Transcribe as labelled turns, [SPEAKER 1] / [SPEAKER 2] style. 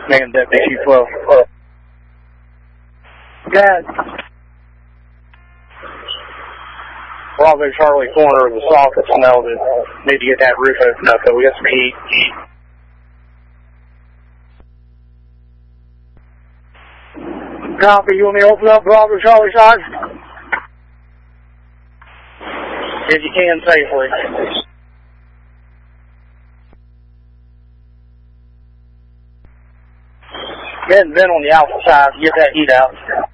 [SPEAKER 1] Man, Deputy 212.
[SPEAKER 2] Good.
[SPEAKER 1] Bravo Charlie corner of the soffit smell that need to get that roof opened up, though. We got some heat.
[SPEAKER 2] Copy, you want me to open up Bravo Charlie side?
[SPEAKER 1] If you can safely. Go ahead and vent on the alpha side to get that heat out.